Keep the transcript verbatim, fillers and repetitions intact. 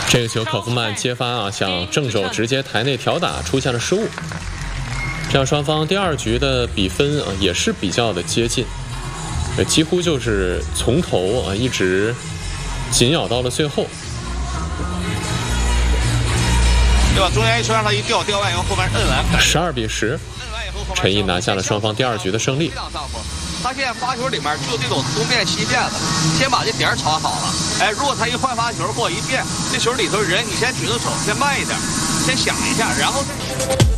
这个球可夫曼接发啊，向正手直接台内挑打，出现了失误。这样双方第二局的比分啊也是比较的接近，几乎就是从头啊一直紧咬到了最后。 对吧？中间一球让他一吊，吊完以后后面摁完。 十二比十，陈毅拿下了双方第二局的胜利。 他现在发球里面就这种东变西变的，先把这点炒好了。哎，如果他一换发球或一变，这球里头人你先举着手，先慢一点，先想一下，然后再。